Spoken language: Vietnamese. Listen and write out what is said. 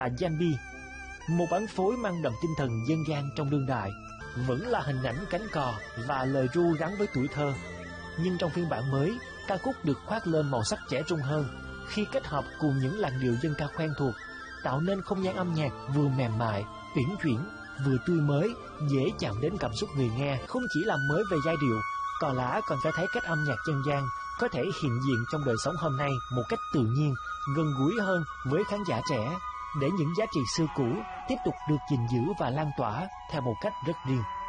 Jambi, một bản phối mang đậm tinh thần dân gian trong đương đại, vẫn là hình ảnh cánh cò và lời ru gắn với tuổi thơ. Nhưng trong phiên bản mới, ca khúc được khoác lên màu sắc trẻ trung hơn khi kết hợp cùng những làn điệu dân ca quen thuộc, tạo nên không gian âm nhạc vừa mềm mại, uyển chuyển, vừa tươi mới, dễ chạm đến cảm xúc người nghe. Không chỉ làm mới về giai điệu, Cò Lả còn cho thấy cách âm nhạc dân gian có thể hiện diện trong đời sống hôm nay một cách tự nhiên, gần gũi hơn với khán giả trẻ, để những giá trị xưa cũ tiếp tục được gìn giữ và lan tỏa theo một cách rất riêng.